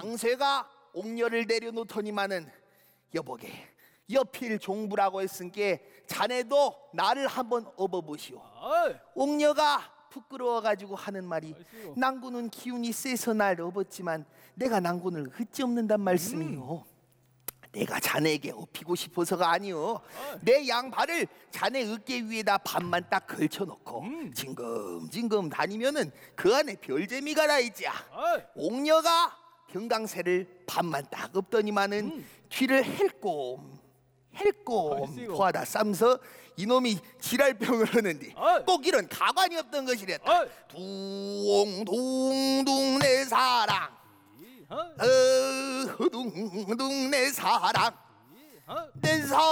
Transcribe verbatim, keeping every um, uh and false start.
장쇠가 옥녀를 내려놓더니만은 여보게 여필 종부라고 했으니까 자네도 나를 한번 업어보시오. 아이, 옥녀가 부끄러워가지고 하는 말이 아이씨요. 낭군은 기운이 세서 날 업었지만 내가 낭군을 어찌 없는단 말씀이요. 내가 자네에게 업히고 싶어서가 아니오. 내 양발을 자네 어깨 위에다 반만 딱 걸쳐놓고 징금징금 다니면은 그 안에 별재미가 나 있지. 아이, 옥녀가 병강새를 반만 딱 업더니만은 뒤를 헬꼼 헬꼼 아이씨요. 포하다 쌈서 이놈이 지랄병을 하는데 아이. 꼭 이런 가관이 없던 것이랬다. 아이. 둥둥둥 내 사랑 이, 하, 어 둥둥 내 사랑 이, 하. 내 사랑